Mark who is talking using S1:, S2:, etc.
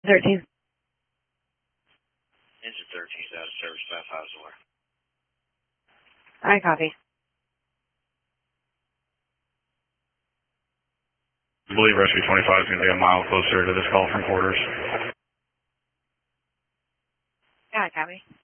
S1: 13.
S2: Engine 13 is out of service, 550.
S1: I copy.
S3: I believe Rescue 25 is going to be a mile closer to this call from quarters.
S1: Yeah, I copy.